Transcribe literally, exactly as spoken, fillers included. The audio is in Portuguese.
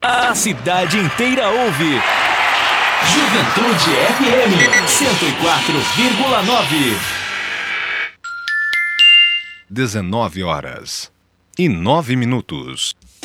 A cidade inteira ouve. Juventude F M cento e quatro vírgula nove. dezenove horas e nove minutos.